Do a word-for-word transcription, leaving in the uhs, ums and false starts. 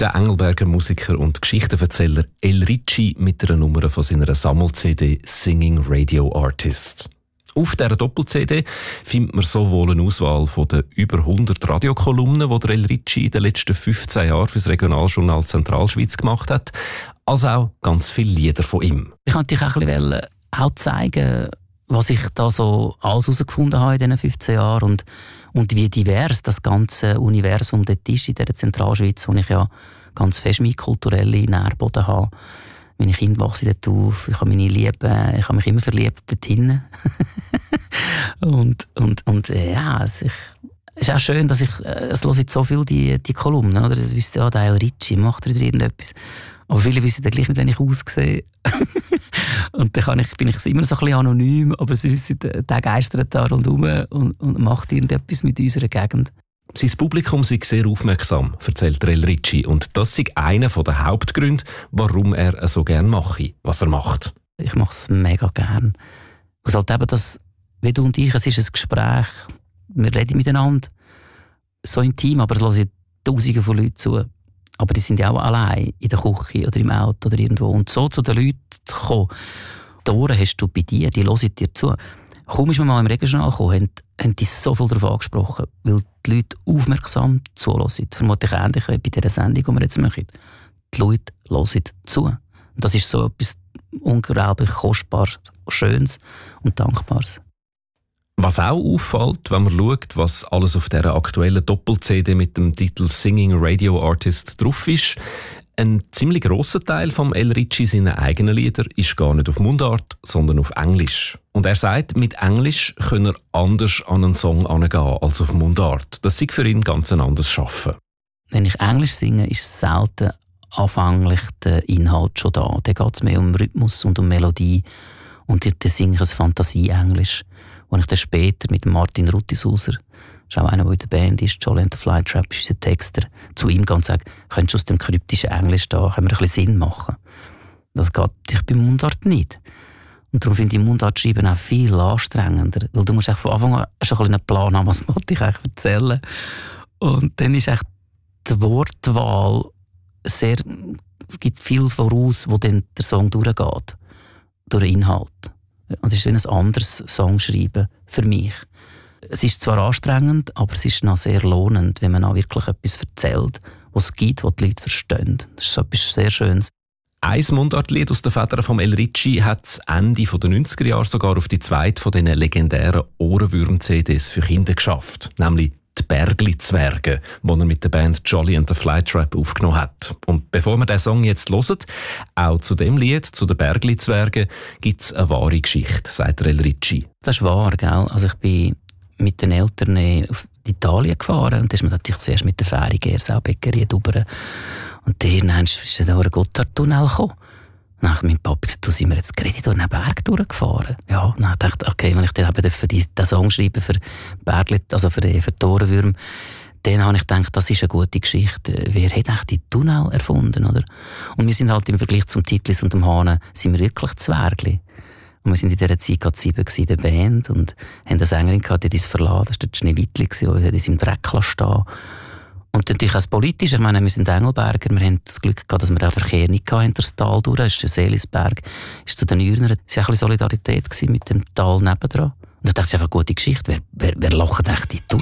Der Engelberger Musiker und Geschichtenverzähler El Ricci mit einer Nummer von seiner Sammel-C D «Singing Radio Artist». Auf dieser Doppel-C D findet man sowohl eine Auswahl von den über hundert Radiokolumnen, die der El Ricci in den letzten fünfzehn Jahren für das Regionaljournal Zentralschweiz gemacht hat, als auch ganz viele Lieder von ihm. Ich wollte natürlich auch ein bisschen auch zeigen, was ich da so alles herausgefunden habe in diesen fünfzehn Jahren und, und wie divers das ganze Universum dort ist in dieser Zentralschweiz, wo ich ja ganz fest meinen kulturellen Nährboden habe. Meine Kinder wachsen dort auf, ich habe meine Liebe, ich habe mich immer verliebt dort hinten. und, und, und ja, es ist, es ist auch schön, dass ich, es höre jetzt so viel die, die Kolumnen, oder? Das wüsste ja, der El Ricci macht wieder irgendetwas. Aber viele wissen dann gleich nicht, wenn ich aussehe. Und dann kann ich, bin ich immer so ein bisschen anonym, aber sie wissen, der geistert da rundherum und, und macht irgendetwas mit unserer Gegend. Sein Publikum sei sehr aufmerksam, erzählt El Ricci. Und das sei einer der Hauptgründe, warum er so gerne mache, was er macht. Ich mache es mega gern. Es halt eben das, wie du und ich, es ist ein Gespräch, wir reden miteinander, so intim, aber es hören Tausende von Leuten zu. Aber die sind ja auch allein in der Küche oder im Auto oder irgendwo. Und so zu den Leuten zu kommen, die Ohren hast du bei dir, die hören dir zu. Kaum ist man mal im Regional gekommen, haben, haben die so viel darauf angesprochen, weil die Leute aufmerksam zuhören. Vermutlich ähnlich wie bei dieser Sendung, die wir jetzt machen. Die Leute hören zu. Und das ist so etwas unglaublich Kostbares, Schönes und Dankbares. Was auch auffällt, wenn man schaut, was alles auf dieser aktuellen Doppel-C D mit dem Titel «Singing Radio Artist» drauf ist, ein ziemlich grosser Teil von El Ricci seiner eigenen Lieder ist gar nicht auf Mundart, sondern auf Englisch. Und er sagt, mit Englisch könne er anders an einen Song herangehen als auf Mundart. Das sei für ihn ganz ein anderes Schaffen. Wenn ich Englisch singe, ist selten anfänglich der Inhalt schon da. Da geht es mehr um Rhythmus und um Melodie. Und dann singe ich ein Fantasie-Englisch. Und ich dann später mit Martin Ruttishauser, das ist auch einer, der in der Band ist, Jolly and the Flytrap, ist unser Texter, zu ihm ganz sagen, könntest du aus dem kryptischen Englisch da, können wir ein bisschen Sinn machen. Das geht natürlich beim Mundart nicht. Und darum finde ich Mundart schreiben auch viel anstrengender, weil du musst von Anfang an schon ein einen Plan haben, was wollte ich eigentlich erzählen. Und dann ist echt die Wortwahl sehr, gibt viel voraus, wo dann der Song durchgeht, durch den Inhalt. Es ist wie ein anderes Songschreiben für mich. Es ist zwar anstrengend, aber es ist noch sehr lohnend, wenn man auch wirklich etwas erzählt, was es gibt, was die Leute verstehen. Das ist etwas sehr Schönes. Ein Mundartlied aus den Federn von El Ricci hat das Ende der neunziger Jahre sogar auf die zweite von diesen legendären Ohrenwürm-C Ds für Kinder geschafft, nämlich «Die Bergli-Zwerge», die er mit der Band Jolly and the Flytrap aufgenommen hat. Und bevor wir diesen Song jetzt hören, auch zu dem Lied, zu den Bergli-Zwergen, gibt es eine wahre Geschichte, sagt El Ricci. Das ist wahr, gell? Also ich bin mit den Eltern auf Italien gefahren und da ist man natürlich zuerst mit der Fähre Gersau-Bäckerei rüber. Und dann ist dann durch den Gotthardtunnel gekommen. Dann hat mein Papa gesagt, du, sind wir jetzt gerade durch den Berg durchgefahren. Ja, dann dachte ich, okay, wenn ich dann eben für diesen Song schreibe, für Bergli, also für die, für die Ohrenwürmer, dann habe ich gedacht, das ist eine gute Geschichte. Wer hat eigentlich die Tunnel erfunden, oder? Und wir sind halt im Vergleich zum Titlis und dem Hahn, sind wir wirklich Zwergli. Und wir sind in dieser Zeit gerade sieben in der Band und haben eine Sängerin gehabt, die uns verlassen. Das war der Schneewittli, die uns im Dreck stehen. Und natürlich auch politisch. Ich meine, wir sind Engelberger. Wir haben das Glück gehabt, dass wir den Verkehr nicht hatten, das Tal durch. Es ist Seelisberg, ist zu den Ürnern. Es war ein bisschen Solidarität mit dem Tal nebendran. Und ich dachte, das ist einfach eine gute Geschichte. Wer, wer, wer lacht echt die Tunnel?